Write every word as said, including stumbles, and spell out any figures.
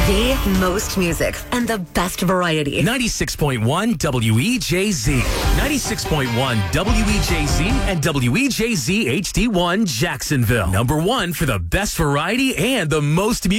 The most music and the best variety. ninety-six point one W E J Z. ninety-six point one W E J Z and W E J Z H D one Jacksonville. Number one for the best variety and the most music.